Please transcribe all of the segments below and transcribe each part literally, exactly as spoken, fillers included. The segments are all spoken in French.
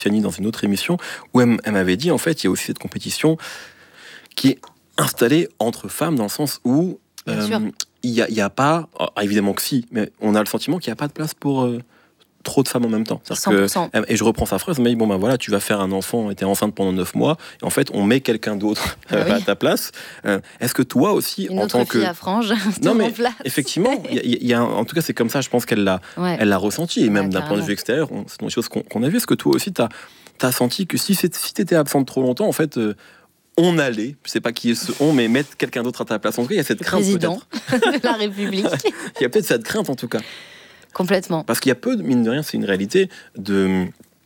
dans une autre émission où elle, elle m'avait dit, en fait, il y a aussi cette compétition qui est installée entre femmes dans le sens où euh, il n'y a, y a pas, ah, évidemment que si, mais on a le sentiment qu'il n'y a pas de place pour euh, trop de femmes en même temps. cent pour cent. Que, et je reprends sa phrase, mais bon ben voilà, tu vas faire un enfant, tu es enceinte pendant neuf mois, et en fait on met quelqu'un d'autre ah oui. à ta place. Euh, est-ce que toi aussi, une en autre tant fille que... à frange, non mais effectivement, y a, y a, en tout cas c'est comme ça, je pense qu'elle l'a, ouais. elle l'a ressenti, et même ouais, d'un point de vue extérieur, on, c'est une chose qu'on, qu'on a vu. Est-ce que toi aussi tu as senti que si, si tu étais absente trop longtemps, en fait... Euh, on allait, je sais pas qui est ce on, mais mettre quelqu'un d'autre à ta place. En tout cas, il y a cette le crainte président peut-être. de la République. Il y a peut-être cette crainte en tout cas. Complètement. Parce qu'il y a peu, mine de rien, c'est une réalité, de,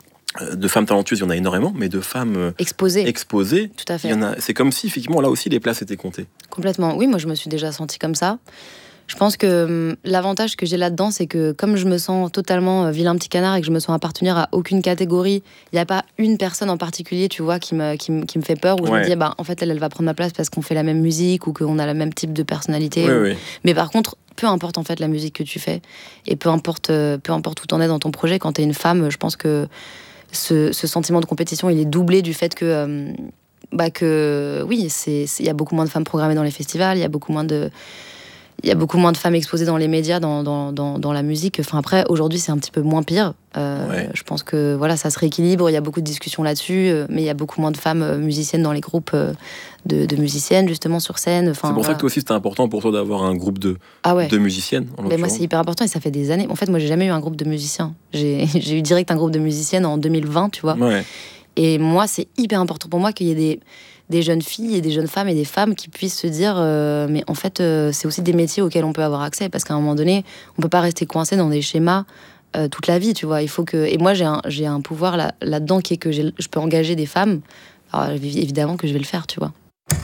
de femmes talentueuses, il y en a énormément, mais de femmes exposées. exposées Tout à fait. Il y en a, c'est comme si, effectivement, là aussi, les places étaient comptées. Complètement. Oui, moi, je me suis déjà sentie comme ça. Je pense que hum, l'avantage que j'ai là-dedans, c'est que comme je me sens totalement euh, vilain petit canard et que je me sens appartenir à aucune catégorie, il n'y a pas une personne en particulier, tu vois, qui me, qui me, qui me fait peur, où ouais. je me dis, bah, en fait, elle, elle va prendre ma place parce qu'on fait la même musique ou qu'on a le même type de personnalité. Oui, ou... oui. Mais par contre, peu importe en fait la musique que tu fais, et peu importe, euh, peu importe où t'en es dans ton projet, quand t'es une femme, je pense que ce, ce sentiment de compétition, il est doublé du fait que... Euh, bah que oui, c'est, il y a beaucoup moins de femmes programmées dans les festivals, il y a beaucoup moins de... Il y a beaucoup moins de femmes exposées dans les médias, dans, dans, dans, dans la musique. Enfin, après, aujourd'hui, c'est un petit peu moins pire. Euh, ouais. Je pense que voilà, ça se rééquilibre. Il y a beaucoup de discussions là-dessus. Mais il y a beaucoup moins de femmes musiciennes dans les groupes de, de musiciennes, justement, sur scène. Enfin, c'est pour voilà. ça que toi aussi, c'était important pour toi d'avoir un groupe de, ah ouais. de musiciennes. En mais moi, c'est hyper important et ça fait des années. En fait, moi, j'ai jamais eu un groupe de musiciens. J'ai, j'ai eu direct un groupe de musiciennes en deux mille vingt, tu vois. Ouais. Et moi, c'est hyper important pour moi qu'il y ait des... des jeunes filles et des jeunes femmes et des femmes qui puissent se dire euh, mais en fait euh, c'est aussi des métiers auxquels on peut avoir accès, parce qu'à un moment donné on peut pas rester coincé dans des schémas euh, toute la vie, tu vois. Il faut que... et moi j'ai un, j'ai un pouvoir là, là-dedans qui est que j'ai, je peux engager des femmes. Alors évidemment que je vais le faire, tu vois.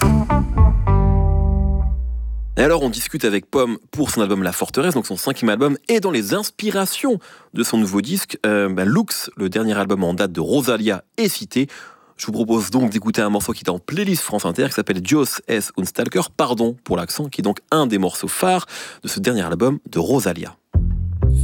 Et alors on discute avec Pomme pour son album La Forteresse, donc son cinquième album, et dans les inspirations de son nouveau disque, euh, bah, Lux, le dernier album en date de Rosalia, est cité. Je vous propose donc d'écouter un morceau qui est en playlist France Inter, qui s'appelle Dios es un Stalker, pardon pour l'accent, qui est donc un des morceaux phares de ce dernier album de Rosalia.